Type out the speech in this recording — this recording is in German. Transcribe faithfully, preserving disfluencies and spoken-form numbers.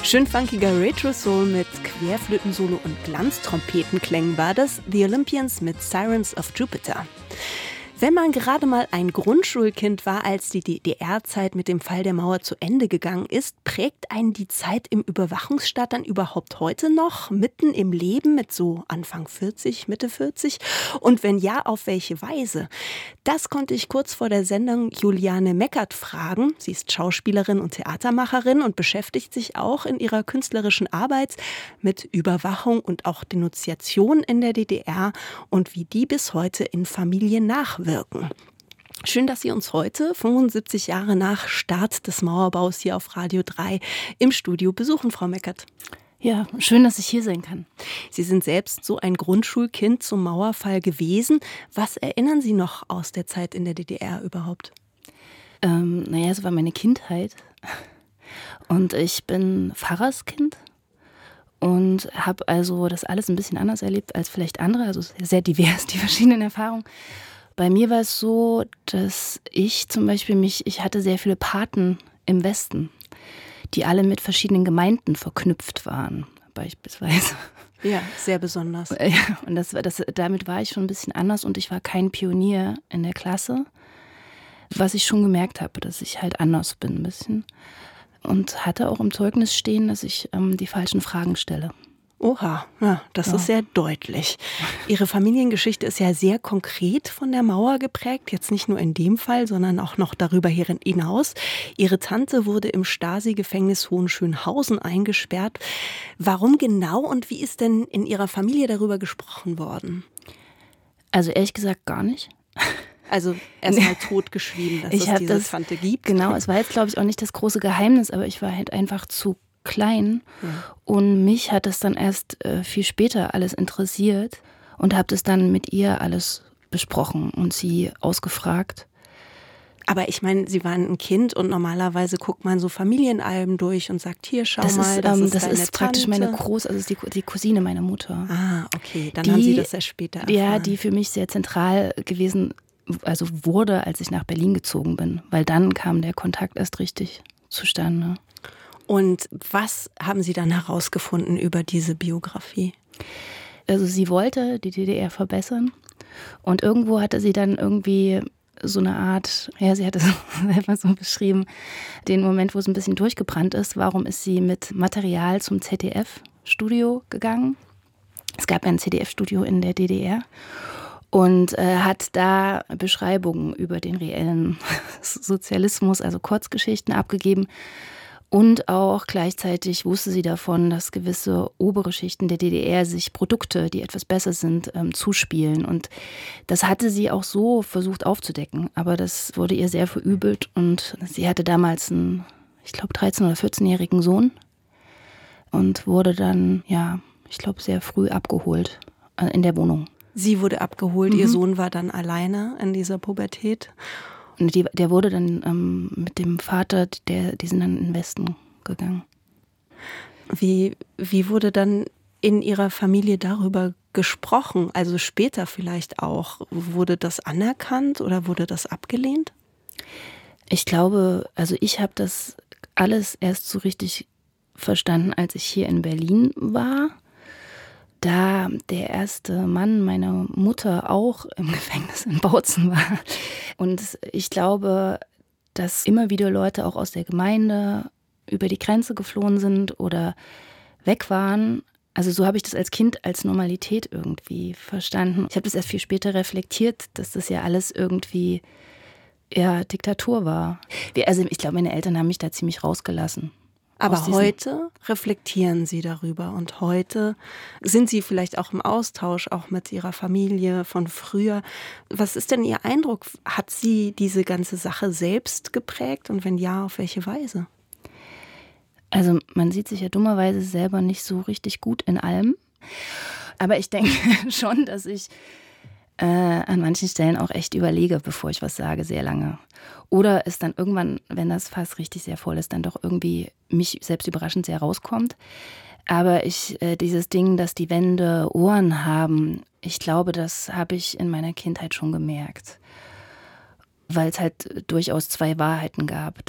Schön funkiger Retro-Soul mit Querflötensolo und Glanztrompetenklängen war das The Olympians mit Sirens of Jupiter. Wenn man gerade mal ein Grundschulkind war, als die D D R-Zeit mit dem Fall der Mauer zu Ende gegangen ist, prägt einen die Zeit im Überwachungsstaat dann überhaupt heute noch, mitten im Leben mit so Anfang vierzig, Mitte vierzig? Und wenn ja, auf welche Weise? Das konnte ich kurz vor der Sendung Juliane Meckert fragen. Sie ist Schauspielerin und Theatermacherin und beschäftigt sich auch in ihrer künstlerischen Arbeit mit Überwachung und auch Denunziation in der D D R und wie die bis heute in Familien nachwirken. Wirken. Schön, dass Sie uns heute, fünfundsiebzig Jahre nach Start des Mauerbaus hier auf Radio drei, im Studio besuchen, Frau Meckert. Ja, schön, dass ich hier sein kann. Sie sind selbst so ein Grundschulkind zum Mauerfall gewesen. Was erinnern Sie noch aus der Zeit in der D D R überhaupt? Ähm, naja, es war meine Kindheit. Und ich bin Pfarrerskind und habe also das alles ein bisschen anders erlebt als vielleicht andere. Also sehr divers, die verschiedenen Erfahrungen. Bei mir war es so, dass ich zum Beispiel mich, ich hatte sehr viele Paten im Westen, die alle mit verschiedenen Gemeinden verknüpft waren, beispielsweise. Ja, sehr besonders. Ja, und das, das, damit war ich schon ein bisschen anders und ich war kein Pionier in der Klasse, was ich schon gemerkt habe, dass ich halt anders bin ein bisschen. Und hatte auch im Zeugnis stehen, dass ich ähm, die falschen Fragen stelle. Oha, ja, das ja. ist sehr deutlich. Ihre Familiengeschichte ist ja sehr konkret von der Mauer geprägt, jetzt nicht nur in dem Fall, sondern auch noch darüber hinaus. Ihre Tante wurde im Stasi-Gefängnis Hohenschönhausen eingesperrt. Warum genau und wie ist denn in Ihrer Familie darüber gesprochen worden? Also ehrlich gesagt gar nicht. Also erstmal totgeschwiegen, dass ich es diese das, Tante gibt. Genau, es war jetzt glaube ich auch nicht das große Geheimnis, aber ich war halt einfach zu klein ja. Und mich hat es dann erst äh, viel später alles interessiert und habe das dann mit ihr alles besprochen und sie ausgefragt. Aber ich meine, Sie waren ein Kind und normalerweise guckt man so Familienalben durch und sagt, hier, schau das mal, ist, das ähm, ist das deine ist praktisch Tante. meine Groß, also die, die Cousine meiner Mutter. Ah, okay, dann die, haben Sie das ja später erfahren. Ja, die für mich sehr zentral gewesen, also wurde, als ich nach Berlin gezogen bin, weil dann kam der Kontakt erst richtig zustande. Und was haben Sie dann herausgefunden über diese Biografie? Also sie wollte die D D R verbessern und irgendwo hatte sie dann irgendwie so eine Art, ja, sie hat es selber so beschrieben, den Moment, wo es ein bisschen durchgebrannt ist. Warum ist sie mit Material zum Z D F-Studio gegangen? Es gab ein Z D F-Studio in der D D R. Und äh, hat da Beschreibungen über den reellen Sozialismus, also Kurzgeschichten abgegeben. Und auch gleichzeitig wusste sie davon, dass gewisse obere Schichten der D D R sich Produkte, die etwas besser sind, ähm, zuspielen. Und das hatte sie auch so versucht aufzudecken. Aber das wurde ihr sehr verübelt. Und sie hatte damals einen, ich glaube, dreizehn- oder vierzehnjährigen Sohn. Und wurde dann, ja, ich glaube, sehr früh abgeholt äh, in der Wohnung. Sie wurde abgeholt, Mhm. Ihr Sohn war dann alleine in dieser Pubertät. Und die, der wurde dann ähm, mit dem Vater, der, die sind dann in den Westen gegangen. Wie, wie wurde dann in Ihrer Familie darüber gesprochen? Also später vielleicht auch. Wurde das anerkannt oder wurde das abgelehnt? Ich glaube, also ich habe das alles erst so richtig verstanden, als ich hier in Berlin war. Da der erste Mann meiner Mutter auch im Gefängnis in Bautzen war. Und ich glaube, dass immer wieder Leute auch aus der Gemeinde über die Grenze geflohen sind oder weg waren. Also so habe ich das als Kind als Normalität irgendwie verstanden. Ich habe das erst viel später reflektiert, dass das ja alles irgendwie ja, Diktatur war. Wir, also ich glaube, meine Eltern haben mich da ziemlich rausgelassen. Aber heute reflektieren Sie darüber und heute sind Sie vielleicht auch im Austausch, auch mit Ihrer Familie von früher. Was ist denn Ihr Eindruck? Hat Sie diese ganze Sache selbst geprägt und wenn ja, auf welche Weise? Also man sieht sich ja dummerweise selber nicht so richtig gut in allem. Aber ich denke schon, dass ich äh, an manchen Stellen auch echt überlege, bevor ich was sage, sehr lange. Oder es dann irgendwann, wenn das Fass richtig sehr voll ist, dann doch irgendwie mich selbst überraschend sehr rauskommt. Aber ich, äh, dieses Ding, dass die Wände Ohren haben, ich glaube, das habe ich in meiner Kindheit schon gemerkt. Weil es halt durchaus zwei Wahrheiten gab.